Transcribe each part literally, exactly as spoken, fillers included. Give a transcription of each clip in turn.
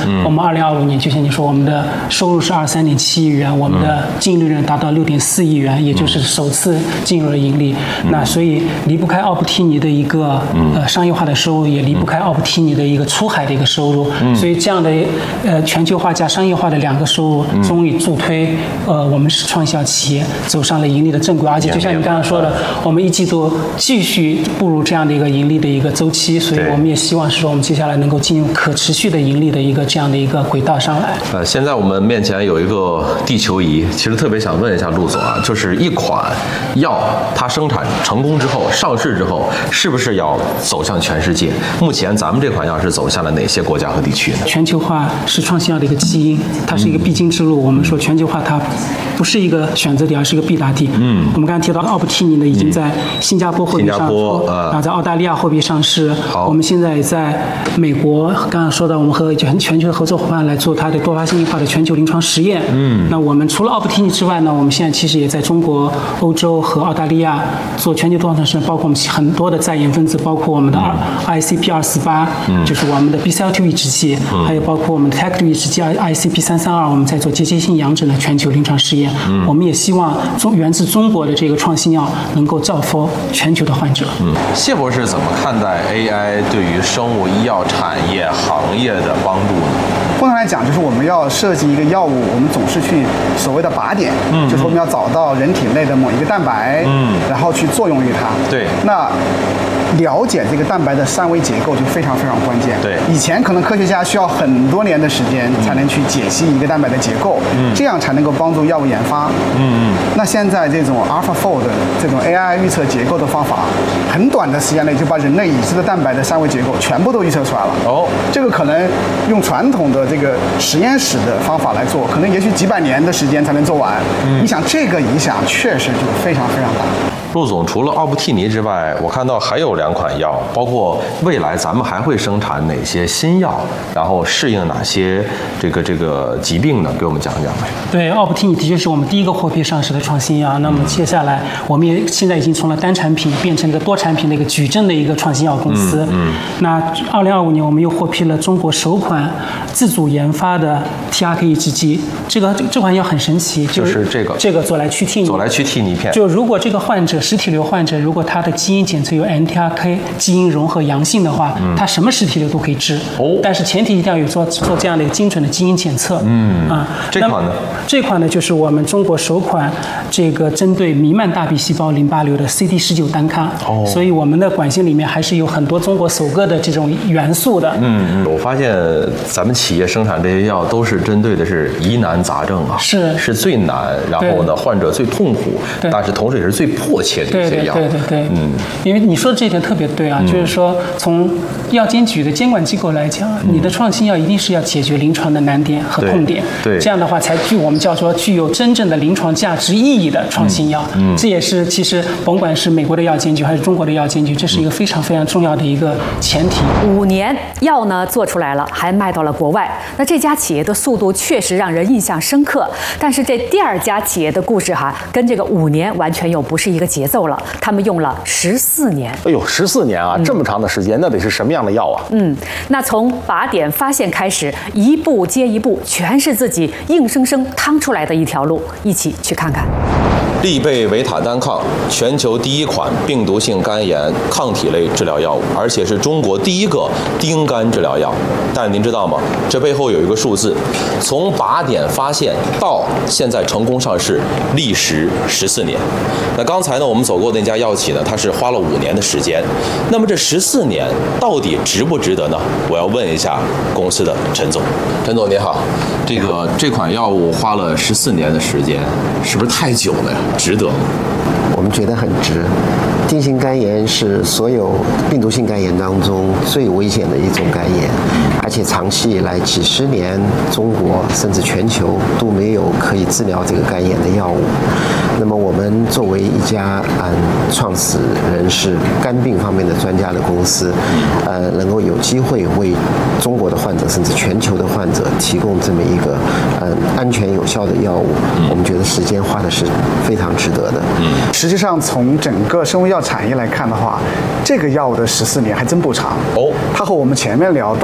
嗯、我们二零二五年就像你说，我们的收入是二十三点七亿元，我们的净利润达到六点四亿元，也就是首次进入了盈利。嗯、那所以离不开奥布替尼的一个、嗯、呃商业化的收入，也离不开奥布替尼的一个出海的一个收入。嗯、所以这样的呃全球化加商业化的两个收入，嗯、终于助推呃我们创新药企业走上了盈利的正轨。而且就像你刚刚说的，我们一季度继续步入这样的一个盈利的一个周期，所以我们也希望是说我们接下来能够进入可持续的盈利的一个这样的一个轨道上来。 呃，现在我们面前有一个地球仪，其实特别想问一下陆总啊，就是一款药它生产成功之后，上市之后，是不是要走向全世界？目前咱们这款药是走向了哪些国家和地区呢？ 全球化是创新药的一个基因，它是一个必经之路。嗯、我们说全球化它不是一个选择地，而是一个必达地。嗯，我们刚才提到奥布替尼呢，已经在新加坡货币上市，然后在澳大利亚货币上市。我们现在也在美国，刚刚说到我们和全全球的合作伙伴来做它的多发性化的全球临床实验。嗯，那我们除了奥布替尼之外呢，我们现在其实也在中国、欧洲和澳大利亚做全球多场实验，包括我们很多的在研分子，包括我们的 I C P 二四八，就是我们的 B C L 二 抑制剂，嗯、还有包括我们的 T A C 二抑制剂 I C P 三三二，我们在做结节性阳疹的全球临床试验。嗯、我们也希望中源自中国的这个创新药能够造福全球的患者。 嗯，谢博士怎么看待 A I 对于生物医药产业行业的帮助呢？ 通常来讲，就是我们要设计一个药物，我们总是去所谓的靶点，嗯，就是我们要找到人体内的某一个蛋白，嗯，然后去作用于它。 对， 那了解这个蛋白的三维结构就非常非常关键。 对， 以前可能科学家需要很多年的时间才能去解析一个蛋白的结构，嗯，这样才能够帮助药物研发。嗯嗯。那现在这种 AlphaFold 这种 A I 预测结构的方法，很短的时间内就把人类已知的蛋白的三维结构全部都预测出来了。哦，这个可能用传统的这个实验室的方法来做，可能也许几百年的时间才能做完。嗯，你想这个影响确实就非常非常大。 陆总，除了奥布替尼之外，我看到还有两款药，包括未来咱们还会生产哪些新药，然后适应哪些这个这个疾病呢？给我们讲讲呗。 对，奥布替尼的确是我们第一个获批上市的创新药。那么接下来，我们也现在已经从了单产品变成一个多产品的一个矩阵的一个创新药公司。嗯。嗯那二零二五年，我们又获批了中国首款自主研发的 T R K 抑制剂。这个这款药很神奇， 就、就是这个这个左来曲替尼。 左来曲替尼片。 就如果这个患者实体瘤患者，如果他的基因检测有 N T R K 基因融合阳性的话，嗯、他什么实体瘤都可以治。哦。但是前提一定要有做做这样的一个精准的基因检测。嗯。啊， 这款呢？ 这款呢，就是我们中国首款这个针对弥漫大 B 细胞淋巴瘤的 C D 十九 单抗。哦。所以我们的管线里面还是有很多中国首个的这种元素的。 嗯嗯。我发现咱们企业生产这些药都是针对的是疑难杂症啊。 是。 是最难，然后呢，患者最痛苦，但是同时也是最迫切的一些药。 对对对对。嗯。因为你说的这一点特别对啊，嗯、就是说从药监局的监管机构来讲，嗯、你的创新药一定是要解决临床的难点和痛点。 对。对这样的话才具我们叫做具有真正的临床价值意义的创新药。嗯。嗯这也是其实甭管是美国的药监局还是中国的药监局，这是一个非常非常重要的一个前提。 五年药呢做出来了，还卖到了国外。那这家企业的速度确实让人印象深刻。但是这第二家企业的故事哈，跟这个五年完全又不是一个节奏了。他们用了十四年。 哎呦，十四年啊，嗯、这么长的时间，那得是什么样的药啊？ 嗯，那从靶点发现开始，一步接一步，全是自己硬生生趟出来的一条路，一起去看看。 利贝维塔单抗，全球第一款病毒性肝炎抗体类治疗药物，而且是中国第一个丁肝治疗药。但您知道吗？这背后有一个数字，从靶点发现到现在成功上市，历时十四年。那刚才呢，我们走过的那家药企呢，它是花了五年的时间。那么这十四年到底值不值得呢？我要问一下公司的陈总。陈总你好，这个这款药物花了十四年的时间，是不是太久了呀？值得吗？ 我们觉得很值。丁型肝炎是所有病毒性肝炎当中最危险的一种肝炎，而且长期以来几十年，中国甚至全球都没有可以治疗这个肝炎的药物。那么我们作为一家嗯创始人是肝病方面的专家的公司，呃，能够有机会为中国的患者甚至全球的患者提供这么一个嗯安全有效的药物，我们觉得时间花的是非常值得的。 实际上从整个生物药产业来看的话，这个药物的十四年还真不长哦。它和我们前面聊到的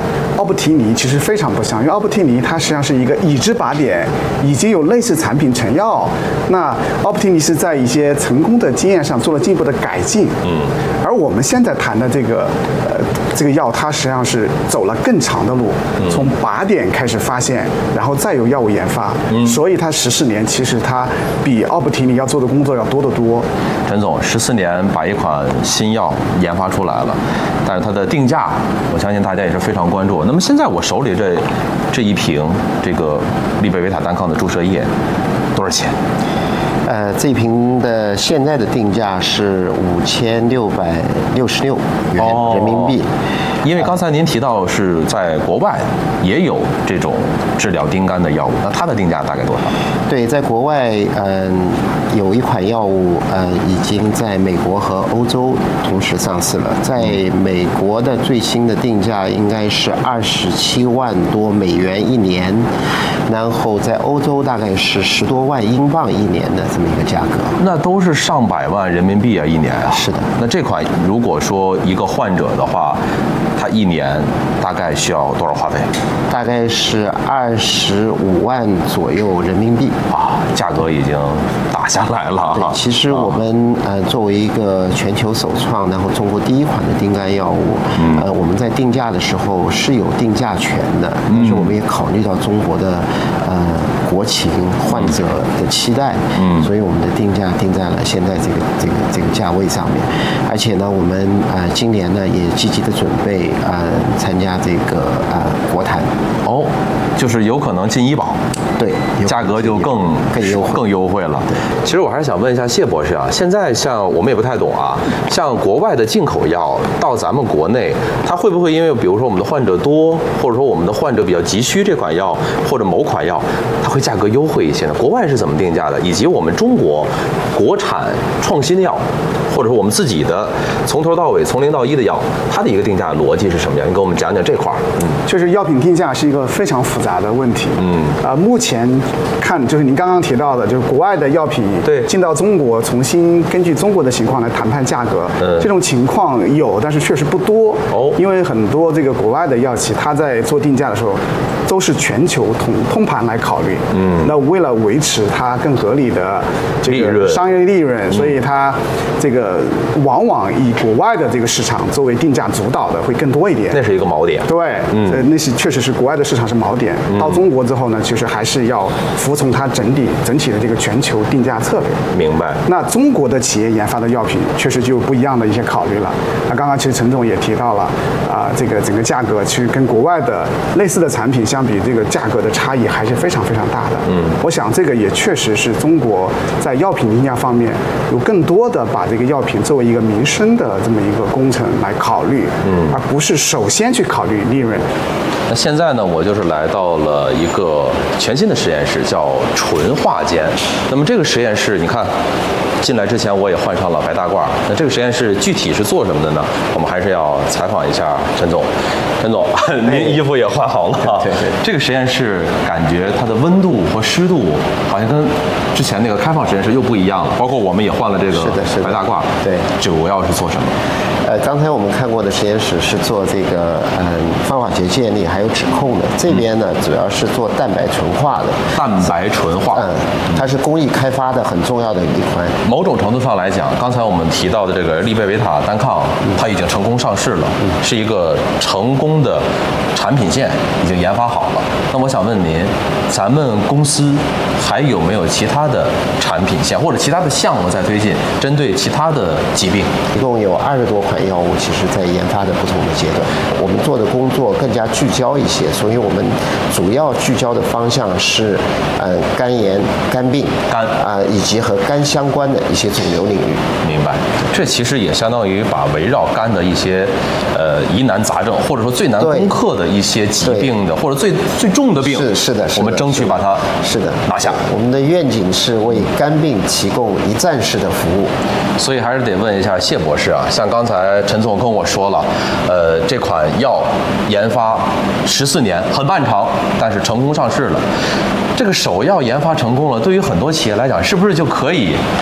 奥布提尼其实非常不像，因为奥布提尼它实际上是一个已知靶点，已经有类似产品成药。那奥布提尼是在一些成功的经验上做了进一步的改进。嗯，而我们现在谈的这个呃这个药，它实际上是走了更长的路，嗯、从靶点开始发现，然后再有药物研发。嗯，所以它十四年其实它比奥布提尼要做的工作要多得多。 陈总，十四年把一款新药研发出来了，但是它的定价，我相信大家也是非常关注。那么现在我手里这这一瓶这个利贝维塔单抗的注射液多少钱？ 呃，这一瓶的现在的定价是五千六百六十六元人民币。 因为刚才您提到是在国外也有这种治疗丁肝的药物，那它的定价大概多少？ 对，在国外，嗯、呃，有一款药物，呃，已经在美国和欧洲同时上市了。在美国的最新的定价应该是二十七万多美元一年，然后在欧洲大概是十多万英镑一年的这么一个价格。 那都是上百万人民币啊，一年啊。 是的。 那这款如果说一个患者的话，他一年大概需要多少花费？ 大概是二十五万左右人民币啊，价格已经打下来了。 对，其实我们呃作为一个全球首创，然后中国第一款的丁肝药物，嗯、呃我们在定价的时候是有定价权的，但是我们也考虑到中国的呃国情、患者的期待，嗯，所以我们的定价定在了现在这个这个这个价位上面，而且呢，我们呃今年呢也积极的准备呃参加这个呃国谈。 哦，就是有可能进医保， 对， 价格就更更优惠更优惠了。其实我还是想问一下谢博士啊，现在像我们也不太懂啊，像国外的进口药到咱们国内，它会不会因为比如说我们的患者多，或者说我们的患者比较急需这款药或者某款药，它会价格优惠一些呢？国外是怎么定价的？以及我们中国国产创新药，或者说我们自己的从头到尾从零到一的药，它的一个定价逻辑是什么样？你给我们讲讲这块儿。 嗯，就是药品定价是一个非常复杂的问题。嗯，啊、呃，目前看就是您刚刚提到的，就是国外的药品对进到中国，重新根据中国的情况来谈判价格。嗯，这种情况有，但是确实不多。哦，因为很多这个国外的药企，它在做定价的时候，都是全球通通盘来考虑。嗯，那为了维持它更合理的这个商业利润，所以它这个往往以国外的这个市场作为定价主导的会更多一点。 那是一个锚点。 对，嗯，那是确实是国外的市场是锚点。嗯、到中国之后呢，其实还是要服从它整体整体的这个全球定价策略。 明白。 那中国的企业研发的药品确实就有不一样的一些考虑了。那刚刚其实陈总也提到了，啊、呃，这个整个价格其实跟国外的类似的产品相比，这个价格的差异还是非常非常大的。嗯，我想这个也确实是中国在药品定价方面有更多的把这个药品作为一个民生的这么一个工程来考虑，嗯，而不是首先去考虑利润。 那现在呢，我就是来到了一个全新的实验室，叫纯化间。那么这个实验室，你看，进来之前我也换上了白大褂。那这个实验室具体是做什么的呢？我们还是要采访一下陈总。陈总，您衣服也换好了。 对对。 这个实验室感觉它的温度和湿度好像跟之前那个开放实验室又不一样了。包括我们也换了这个白大褂。 对。 主要是做什么？ 呃，刚才我们看过的实验室是做这个嗯方法学建立还有指控的，这边呢主要是做蛋白纯化的。 蛋白纯化， 嗯，它是工艺开发的很重要的一环。 某种程度上来讲，刚才我们提到的这个利贝维塔单抗，它已经成功上市了，是一个成功的产品线，已经研发好了。那我想问您，咱们公司还有没有其他的产品线或者其他的项目在推进，针对其他的疾病？ 一共有二十多款药物，其实在研发的不同的阶段。我们做的工作更加聚焦一些，所以我们主要聚焦的方向是呃肝炎、肝病、 肝啊、呃、以及和肝相关的一些肿瘤领域。 明白，这其实也相当于把围绕肝的一些呃疑难杂症，或者说最难攻克的一些疾病的，或者最最重的病， 是是的， 我们争取把它是的拿下。 我们的愿景是为肝病提供一站式的服务。 所以还是得问一下谢博士啊，像刚才陈总跟我说了，呃，这款药研发十四年很漫长，但是成功上市了。这个首药研发成功了，对于很多企业来讲，是不是就可以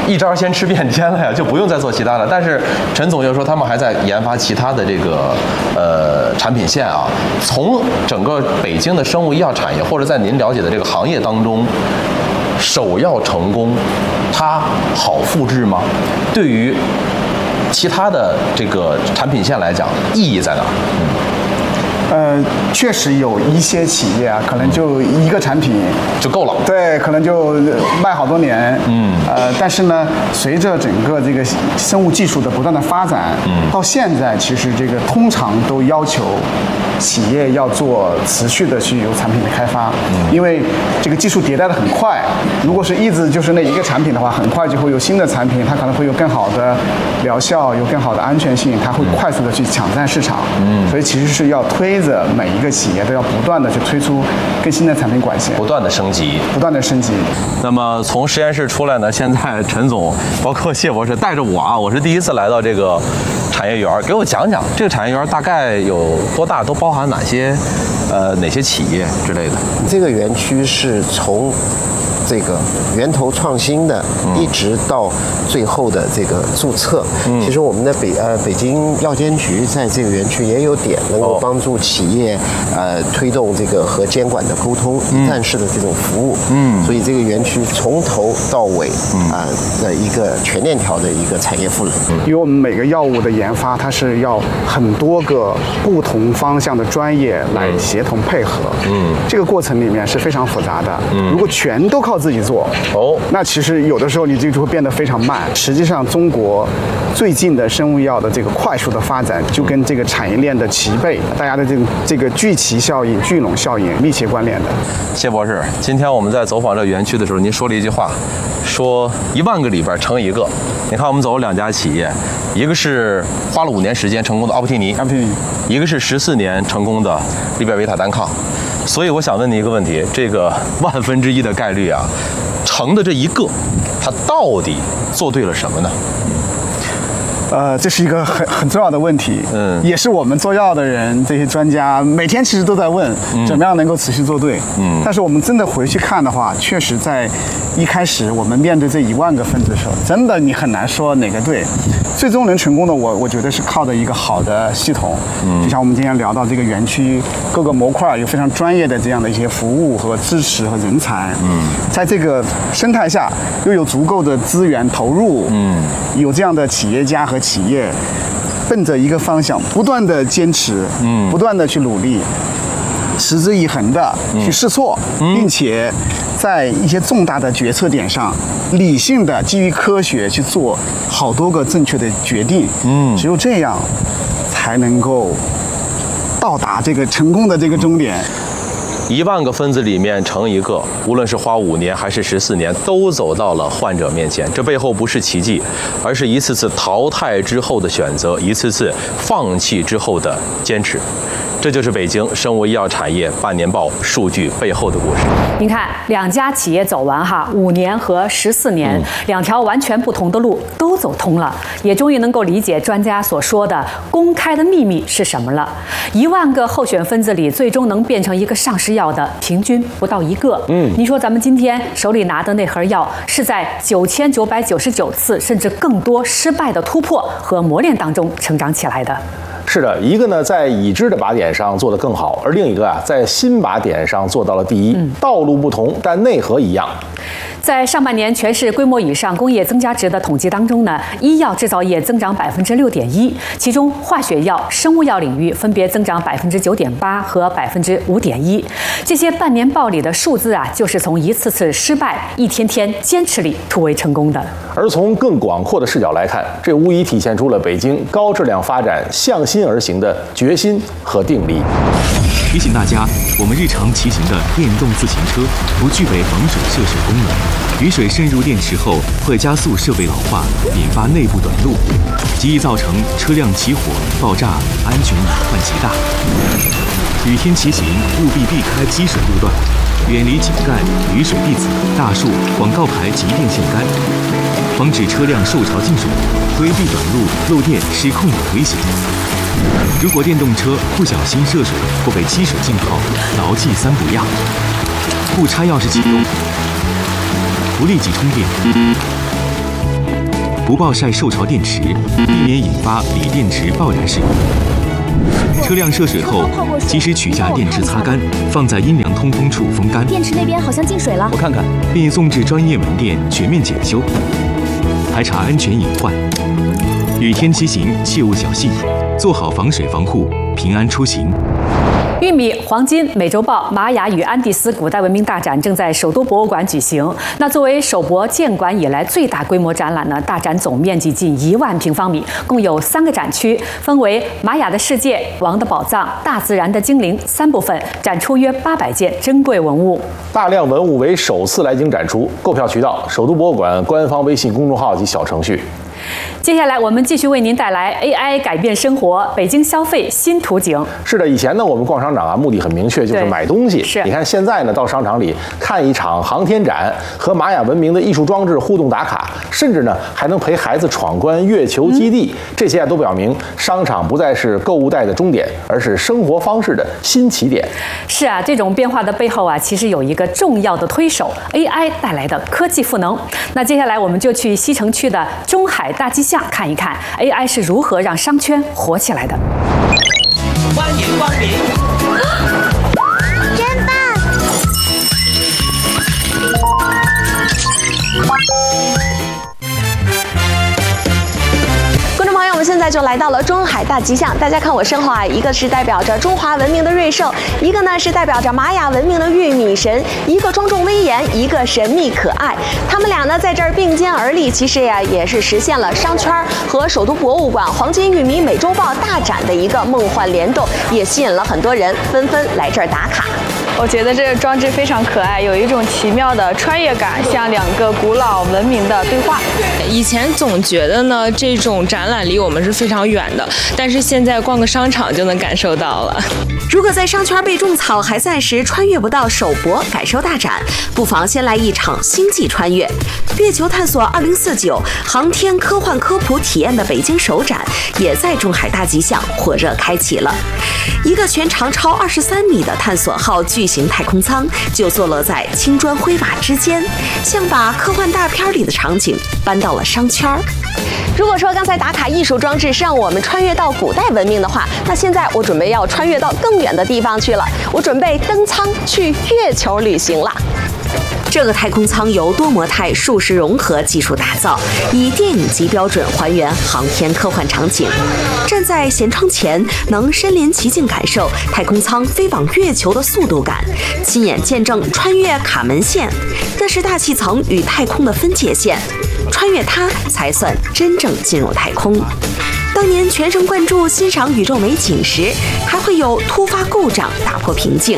一招先吃遍天了呀，就不用再做其他的。但是陈总又说他们还在研发其他的这个呃产品线啊。从整个北京的生物医药产业，或者在您了解的这个行业当中，首要成功，它好复制吗？对于其他的这个产品线来讲，意义在哪儿？嗯。 呃，确实有一些企业啊，可能就一个产品就够了， 对，可能就卖好多年，嗯，呃，但是呢，随着整个这个生物技术的不断的发展，嗯，到现在其实这个通常都要求企业要做持续的去有产品的开发，嗯，因为这个技术迭代的很快，如果是一直就是那一个产品的话，很快就会有新的产品，它可能会有更好的疗效，有更好的安全性，它会快速的去抢占市场，嗯，所以其实是要推着每一个企业都要不断的去推出更新的产品管线， 不断的升级， 不断的升级。 那么从实验室出来呢，现在陈总包括谢博士带着我啊，我是第一次来到这个产业园，给我讲讲这个产业园大概有多大，都包含哪些呃哪些企业之类的。 这个园区是从这个源头创新的，嗯、一直到最后的这个注册。嗯、其实我们的北呃北京药监局在这个园区也有点能够帮助企业、哦、呃推动这个和监管的沟通，嗯、一站式的这种服务。嗯，所以这个园区从头到尾啊、呃、的一个全链条的一个产业赋能。 因为我们每个药物的研发，它是要很多个不同方向的专业来协同配合。嗯，这个过程里面是非常复杂的。嗯，如果全都靠自己做哦，那其实有的时候你这就会变得非常慢。实际上，中国最近的生物药的这个快速的发展，就跟这个产业链的齐备，大家的这个这个聚齐效应、聚拢效应密切关联的。 谢博士，今天我们在走访这园区的时候，您说了一句话，说一万个里边成一个。你看，我们走了两家企业，一个是花了五年时间成功的奥布替尼， 奥布替尼， 一个是十四年成功的利贝维塔单抗。所以我想问你一个问题，这个万分之一的概率啊，成的这一个，它到底做对了什么呢？ 呃，这是一个很很重要的问题，嗯，也是我们做药的人这些专家每天其实都在问，嗯、怎么样能够持续做对，嗯，但是我们真的回去看的话，确实在一开始我们面对这一万个分子的时候，真的你很难说哪个对，最终能成功的我我觉得是靠的一个好的系统，嗯，就像我们今天聊到这个园区各个模块有非常专业的这样的一些服务和支持和人才，嗯，在这个生态下又有足够的资源投入，嗯，有这样的企业家和企业奔着一个方向不断的坚持，嗯，不断的去努力，持之以恒的去试错，嗯、并且在一些重大的决策点上，理性的基于科学去做好多个正确的决定，嗯，只有这样才能够到达这个成功的这个终点。 一万个分子里面成一个，无论是花五年还是十四年，都走到了患者面前。这背后不是奇迹，而是一次次淘汰之后的选择，一次次放弃之后的坚持。这就是北京生物医药产业半年报数据背后的故事。 您看，两家企业走完哈，五年和十四年，嗯、两条完全不同的路都走通了，也终于能够理解专家所说的公开的秘密是什么了。一万个候选分子里，最终能变成一个上市药的，平均不到一个。嗯，您说咱们今天手里拿的那盒药，是在九千九百九十九次甚至更多失败的突破和磨练当中成长起来的。 是的，一个呢在已知的靶点上做得更好，而另一个啊在新靶点上做到了第一。嗯、道路不同，但内核一样。 在上半年全市规模以上工业增加值的统计当中呢，医药制造业增长百分之六点一，其中化学药、生物药领域分别增长百分之九点八和百分之五点一。这些半年报里的数字啊，就是从一次次失败、一天天坚持里突围成功的。 而从更广阔的视角来看，这无疑体现出了北京高质量发展、向心而行的决心和定力。 提醒大家，我们日常骑行的电动自行车不具备防水涉水功能，雨水渗入电池后会加速设备老化，引发内部短路，极易造成车辆起火、爆炸，安全隐患极大。雨天骑行务必避开积水路段，远离井盖、雨水地子、大树、广告牌及电线杆，防止车辆受潮进水，规避短路、漏电失控等危险。如果电动车不小心涉水或被积水浸泡，牢记三不要：不插钥匙启动，不立即充电， 不暴晒受潮电池，避免引发锂电池爆燃事故。车辆涉水后，及时取下电池擦干，放在阴凉通风处风干。 电池那边好像进水了， 我看看，并送至专业门店全面检修，排查安全隐患。雨天骑行切勿小心，做好防水防护，平安出行。 玉米、黄金、美洲豹、玛雅与安第斯古代文明大展正在首都博物馆举行。那作为首博建馆以来最大规模展览呢，大展总面积近一万平方米，共有三个展区，分为玛雅的世界、王的宝藏、大自然的精灵三部分，展出约八百件珍贵文物。 大量文物为首次来京展出，购票渠道：首都博物馆官方微信公众号及小程序。 接下来，我们继续为您带来 A I 改变生活，北京消费新图景。 是的，以前呢，我们逛商场啊，目的很明确，就是买东西。 是， 你看现在呢，到商场里看一场航天展，和玛雅文明的艺术装置互动打卡，甚至呢，还能陪孩子闯关月球基地。嗯、这些啊，都表明商场不再是购物袋的终点，而是生活方式的新起点。 是啊，这种变化的背后啊，其实有一个重要的推手 A I 带来的科技赋能。那接下来，我们就去西城区的中海大吉巷看一看 A I 是如何让商圈火起来的。 欢迎光临， 真棒！观众朋友，我们现在就来到了中海大吉巷。大家看我身后啊，一个是代表着中华文明的瑞兽，一个呢是代表着玛雅文明的玉米神，一个庄重威严，一个神秘可爱。他们俩呢在这儿并肩而立，其实呀也是实现了商圈和首都博物馆黄金玉米美洲豹大展的一个梦幻联动，也吸引了很多人纷纷来这儿打卡。 我觉得这个装置非常可爱，有一种奇妙的穿越感，像两个古老文明的对话。 以前总觉得呢，这种展览离我们是非常远的，但是现在逛个商场就能感受到了。 如果在商圈被种草，还暂时穿越不到首博感受大展，不妨先来一场星际穿越。月球探索二零四九航天科幻科普体验的北京首展，也在中海大吉巷火热开启了。一个全长超二十三米的探索号巨型太空舱，就坐落在青砖灰瓦之间，像把科幻大片里的场景搬到了商圈。如果说刚才打卡艺术装置是让我们穿越到古代文明的话，那现在我准备要穿越到更远的地方去了，我准备登舱去月球旅行了。这个太空舱由多模态数实融合技术打造，以电影级标准还原航天科幻场景。站在舷窗前，能身临其境感受太空舱飞往月球的速度感，亲眼见证穿越卡门线，那是大气层与太空的分界线，穿越它才算真正进入太空。当年全神贯注欣赏宇宙美景时，还会有突发故障打破平静，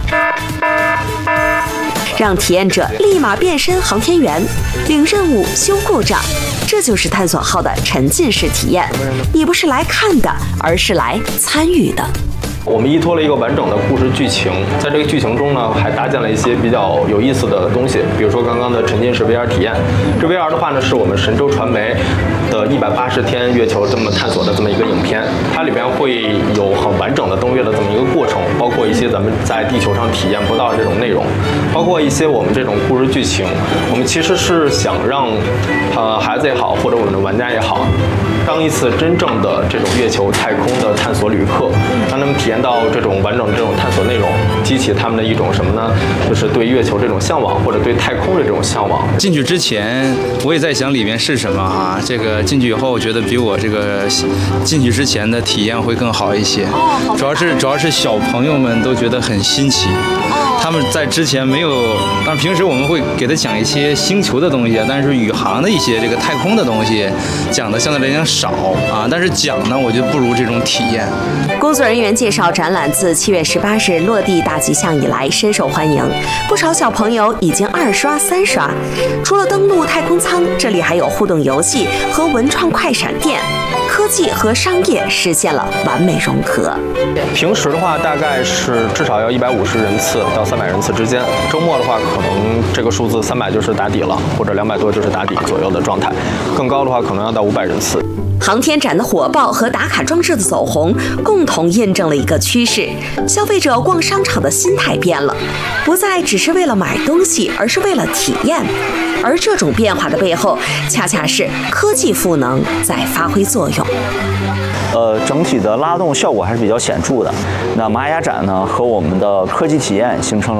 让体验者立马变身航天员，领任务修故障。这就是探索号的沉浸式体验，你不是来看的，而是来参与的。 我们依托了一个完整的故事剧情，在这个剧情中呢，还搭建了一些比较有意思的东西，比如说刚刚的沉浸式 V R 体验。这 V R 的话呢，是我们神州传媒的一百八十天月球这么探索的这么一个影片，它里边会有很完整的登月的这么一个过程，包括一些咱们在地球上体验不到的这种内容，包括一些我们这种故事剧情。我们其实是想让呃孩子也好，或者我们的玩家也好，当一次真正的这种月球太空的探索旅客，让他们体验到这种完整的这种探索内容，激起他们的一种什么呢？就是对月球这种向往，或者对太空的这种向往。 进去之前，我也在想里面是什么啊？这个进去以后，我觉得比我这个进去之前的体验会更好一些。哦，主要是主要是小朋友们都觉得很新奇。哦，他们在之前没有，但平时我们会给他讲一些星球的东西，但是宇航的一些这个太空的东西讲的相对来讲少啊。但是讲呢，我就不如这种体验。 工作人员介绍，展览自七月十八日落地大吉巷以来深受欢迎，不少小朋友已经二刷三刷。除了登陆太空舱，这里还有互动游戏和文创快闪店，科技和商业实现了完美融合。 平时的话，大概是至少要一百五十人次到三百人次之间。周末的话，可能这个数字三百就是打底了，或者两百多就是打底左右的状态。更高的话，可能要到五百人次。 航天展的火爆和打卡装置的走红，共同印证了一个趋势：消费者逛商场的心态变了，不再只是为了买东西，而是为了体验。而这种变化的背后，恰恰是科技赋能在发挥作用。 呃，整体的拉动效果还是比较显著的。那玛雅展呢，和我们的科技体验形成了